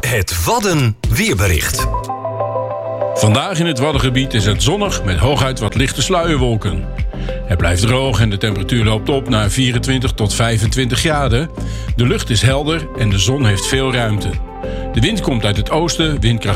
Het Wadden weerbericht. Vandaag in het Waddengebied is het zonnig met hooguit wat lichte sluierwolken. Het blijft droog en de temperatuur loopt op naar 24 tot 25 graden. De lucht is helder en de zon heeft veel ruimte. De wind komt uit het oosten, windkracht